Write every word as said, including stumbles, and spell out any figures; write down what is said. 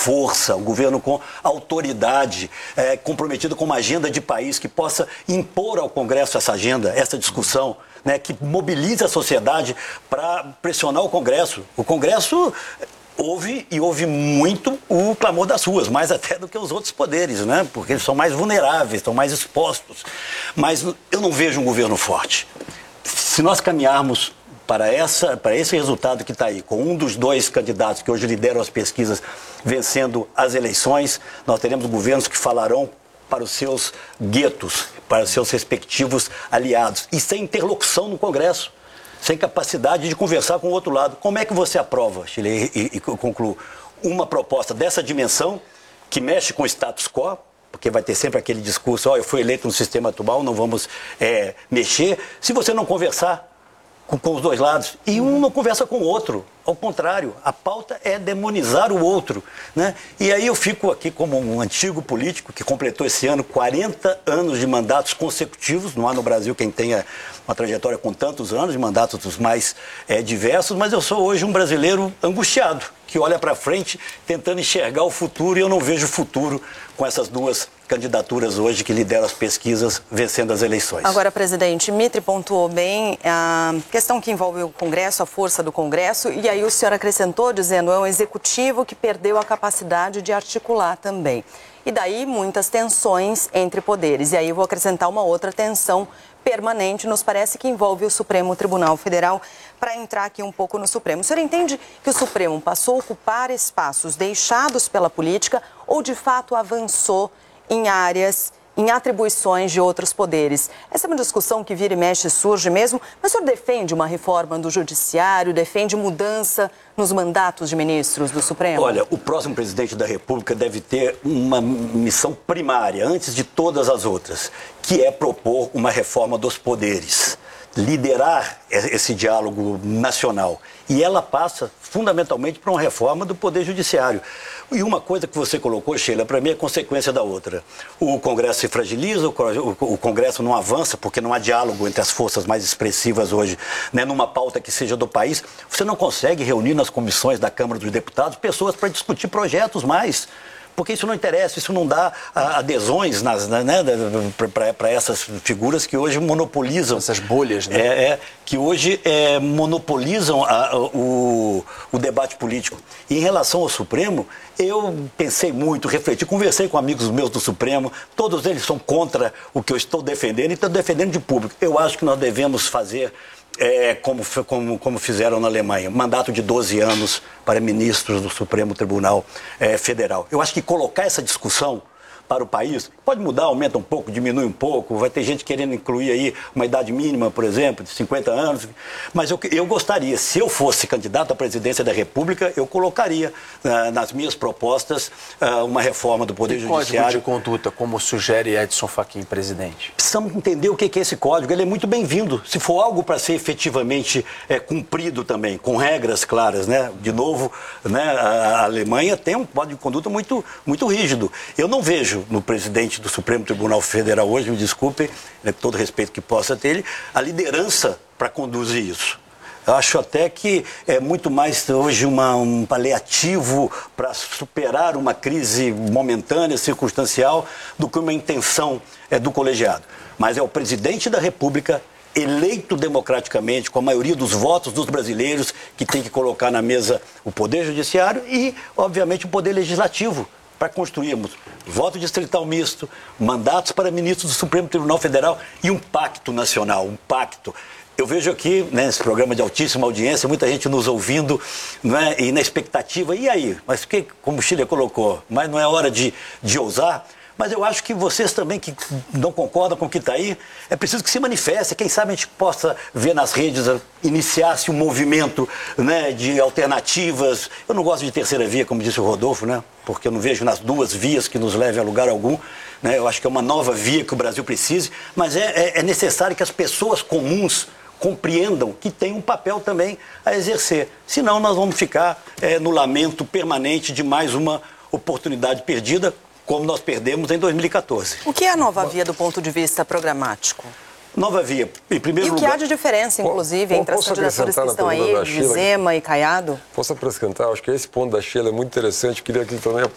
força, um governo com autoridade, é, comprometido com uma agenda de país que possa impor ao Congresso essa agenda, essa discussão, né, que mobilize a sociedade para pressionar o Congresso. O Congresso ouve e ouve muito o clamor das ruas, mais até do que os outros poderes, né? Porque eles são mais vulneráveis, estão mais expostos. Mas eu não vejo um governo forte. Se nós caminharmos para, essa, para esse resultado que está aí, com um dos dois candidatos que hoje lideram as pesquisas vencendo as eleições, nós teremos governos que falarão para os seus guetos, para os seus respectivos aliados, e sem interlocução no Congresso, sem capacidade de conversar com o outro lado. Como é que você aprova, Chile, e, e, e concluo, uma proposta dessa dimensão que mexe com o status quo, porque vai ter sempre aquele discurso, ó, oh, eu fui eleito no sistema atual, não vamos é, mexer, se você não conversar com, com os dois lados, e um não conversa com o outro, ao contrário, a pauta é demonizar o outro, né? E aí eu fico aqui como um antigo político que completou esse ano quarenta anos de mandatos consecutivos, não há no Brasil quem tenha uma trajetória com tantos anos de mandatos dos mais é, diversos, mas eu sou hoje um brasileiro angustiado, que olha para frente tentando enxergar o futuro, e eu não vejo futuro com essas duas candidaturas hoje que lideram as pesquisas vencendo as eleições. Agora, presidente, Mitre pontuou bem a questão que envolve o Congresso, a força do Congresso, e aí o senhor acrescentou dizendo é um executivo que perdeu a capacidade de articular também. E daí muitas tensões entre poderes. E aí eu vou acrescentar uma outra tensão permanente, nos parece que envolve o Supremo Tribunal Federal, para entrar aqui um pouco no Supremo. O senhor entende que o Supremo passou a ocupar espaços deixados pela política ou de fato avançou em áreas, em atribuições de outros poderes? Essa é uma discussão que vira e mexe surge mesmo, mas o senhor defende uma reforma do Judiciário, defende mudança nos mandatos de ministros do Supremo? Olha, o próximo presidente da República deve ter uma missão primária, antes de todas as outras, que é propor uma reforma dos poderes, liderar esse diálogo nacional. E ela passa fundamentalmente por uma reforma do Poder Judiciário. E uma coisa que você colocou, Sheila, para mim é consequência da outra. O Congresso se fragiliza, o Congresso não avança, porque não há diálogo entre as forças mais expressivas hoje, né, numa pauta que seja do país. Você não consegue reunir nas comissões da Câmara dos Deputados pessoas para discutir projetos mais. Porque isso não interessa, isso não dá adesões nas, né, para essas figuras que hoje monopolizam. Essas bolhas, né? É, é, que hoje é, monopolizam a, o, o debate político. E em relação ao Supremo, eu pensei muito, refleti, conversei com amigos meus do Supremo, todos eles são contra o que eu estou defendendo e estão defendendo de público. Eu acho que nós devemos fazer... É, como, como, como fizeram na Alemanha, mandato de doze anos para ministros do Supremo Tribunal é, Federal. Eu acho que colocar essa discussão para o país, pode mudar, aumenta um pouco, diminui um pouco, vai ter gente querendo incluir aí uma idade mínima, por exemplo, de cinquenta anos, mas eu, eu gostaria, se eu fosse candidato à presidência da República, eu colocaria uh, nas minhas propostas uh, uma reforma do Poder e Judiciário. Código de conduta, como sugere Edson Fachin, presidente? Precisamos entender o que é esse código, ele é muito bem-vindo, se for algo para ser efetivamente é, cumprido também, com regras claras, né? De novo, né, a Alemanha tem um código de conduta muito, muito rígido. Eu não vejo no presidente do Supremo Tribunal Federal hoje, me desculpem, né, com todo respeito que possa ter ele, a liderança para conduzir isso. Eu acho até que é muito mais hoje uma, um paliativo para superar uma crise momentânea, circunstancial, do que uma intenção é, do colegiado. Mas é o presidente da República, eleito democraticamente, com a maioria dos votos dos brasileiros, que tem que colocar na mesa o Poder Judiciário e, obviamente, o Poder Legislativo, para construirmos voto distrital misto, mandatos para ministros do Supremo Tribunal Federal e um pacto nacional, um pacto. Eu vejo aqui, né, nesse programa de altíssima audiência, muita gente nos ouvindo, né, e na expectativa, e aí? Mas que, como o Chile colocou, mas não é hora de, de ousar? Mas eu acho que vocês também que não concordam com o que está aí, é preciso que se manifeste. Quem sabe a gente possa ver nas redes, iniciar-se um movimento, né, de alternativas. Eu não gosto de terceira via, como disse o Rodolfo, né, porque eu não vejo nas duas vias que nos levem a lugar algum. Né, eu acho que é uma nova via que o Brasil precise, mas é, é, é necessário que as pessoas comuns compreendam que tem um papel também a exercer. Senão nós vamos ficar é, no lamento permanente de mais uma oportunidade perdida, como nós perdemos em dois mil e quatorze. O que é a nova via do ponto de vista programático? Nova via, em primeiro lugar... E o que há de diferença, inclusive, entre as candidaturas que estão aí, de Zema e Caiado? Posso acrescentar? Acho que esse ponto da Sheila é muito interessante. Queria aqui também